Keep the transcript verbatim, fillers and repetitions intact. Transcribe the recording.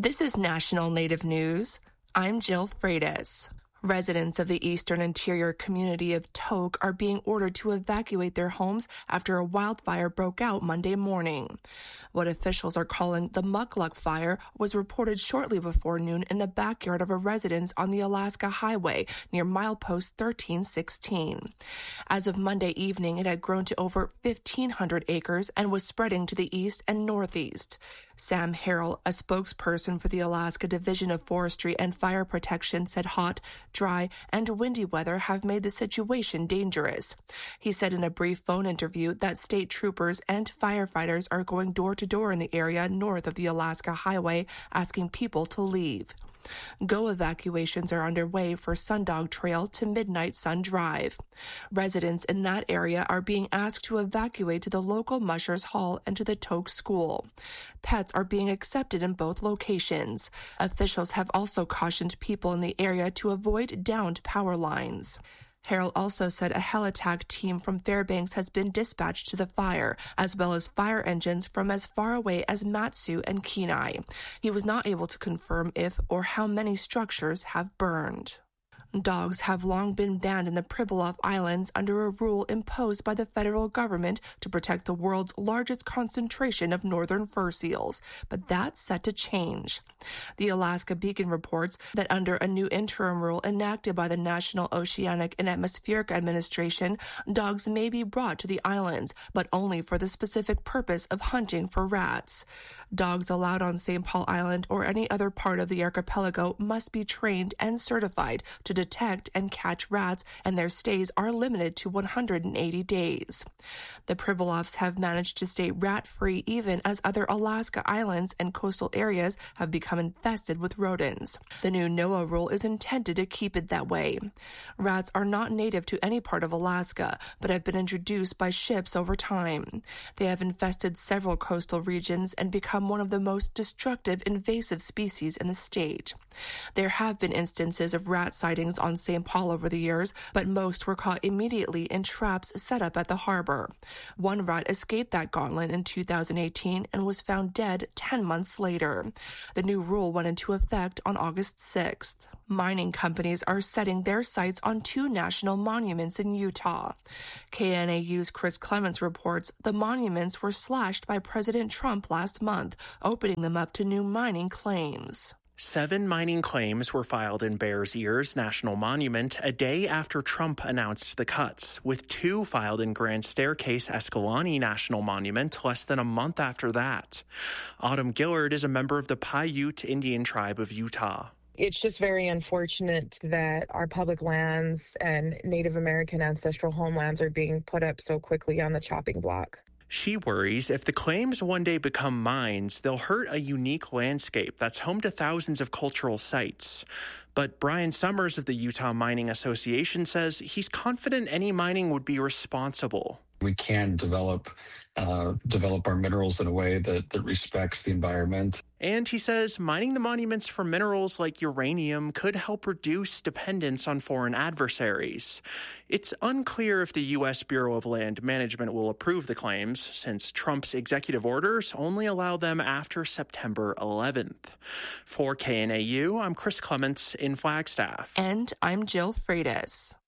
This is National Native News. I'm Jill Freitas. Residents of the eastern interior community of Tok are being ordered to evacuate their homes after a wildfire broke out Monday morning. What officials are calling the Mukluk fire was reported shortly before noon in the backyard of a residence on the Alaska Highway near milepost thirteen sixteen. As of Monday evening, it had grown to over fifteen hundred acres and was spreading to the east and northeast. Sam Harrell, a spokesperson for the Alaska Division of Forestry and Fire Protection, said hot, dry, and windy weather have made the situation dangerous. He said in a brief phone interview that state troopers and firefighters are going door to door in the area north of the Alaska Highway, asking people to leave. Go evacuations are underway for Sundog Trail to Midnight Sun Drive. Residents in that area are being asked to evacuate to the local Mushers Hall and to the Tok School. Pets are being accepted in both locations. Officials have also cautioned people in the area to avoid downed power lines. Harrell also said a helitack team from Fairbanks has been dispatched to the fire, as well as fire engines from as far away as Matsu and Kenai. He was not able to confirm if or how many structures have burned. Dogs have long been banned in the Pribilof Islands under a rule imposed by the federal government to protect the world's largest concentration of northern fur seals, but that's set to change. The Alaska Beacon reports that under a new interim rule enacted by the National Oceanic and Atmospheric Administration, dogs may be brought to the islands, but only for the specific purpose of hunting for rats. Dogs allowed on Saint Paul Island or any other part of the archipelago must be trained and certified to detect and catch rats, and their stays are limited to one hundred eighty days. The Pribilofs have managed to stay rat-free even as other Alaska islands and coastal areas have become infested with rodents. The new NOAA rule is intended to keep it that way. Rats are not native to any part of Alaska, but have been introduced by ships over time. They have infested several coastal regions and become one of the most destructive invasive species in the state. There have been instances of rat sightings on Saint Paul over the years, but most were caught immediately in traps set up at the harbor. One rat escaped that gauntlet in two thousand eighteen and was found dead ten months later. The new rule went into effect on August sixth. Mining companies are setting their sights on two national monuments in Utah. K N A U's Chris Clements reports the monuments were slashed by President Trump last month, opening them up to new mining claims. Seven mining claims were filed in Bears Ears National Monument a day after Trump announced the cuts, with two filed in Grand Staircase Escalante National Monument less than a month after that. Autumn Gillard is a member of the Paiute Indian tribe of Utah. It's just very unfortunate that our public lands and Native American ancestral homelands are being put up so quickly on the chopping block. She worries if the claims one day become mines, they'll hurt a unique landscape that's home to thousands of cultural sites. But Brian Summers of the Utah Mining Association says he's confident any mining would be responsible. We can develop uh, develop our minerals in a way that, that respects the environment. And he says mining the monuments for minerals like uranium could help reduce dependence on foreign adversaries. It's unclear if the U S Bureau of Land Management will approve the claims, since Trump's executive orders only allow them after September eleventh. For K N A U, I'm Chris Clements in Flagstaff. And I'm Jill Freitas.